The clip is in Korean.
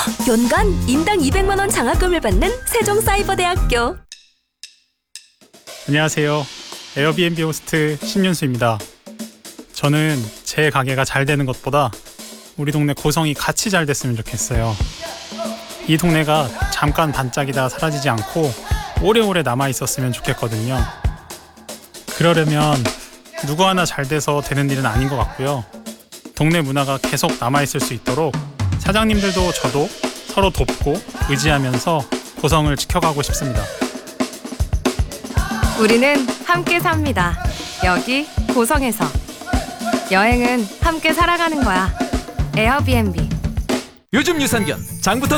연간 인당 200만 원 장학금을 받는 세종사이버대학교. 안녕하세요. 에어비앤비 호스트 신윤수입니다. 저는 제 가게가 잘 되는 것보다 우리 동네 고성이 같이 잘 됐으면 좋겠어요. 이 동네가 잠깐 반짝이다 사라지지 않고 오래오래 남아 있었으면 좋겠거든요. 그러려면 누구 하나 잘 돼서 되는 일은 아닌 것 같고요. 동네 문화가 계속 남아 있을 수 있도록 사장님들도 저도 서로 돕고 의지하면서 고성을 지켜가고 싶습니다. 우리는 함께 삽니다. 여기 고성에서. 여행은 함께 살아가는 거야. 에어비앤비. 요즘 유산균 장부터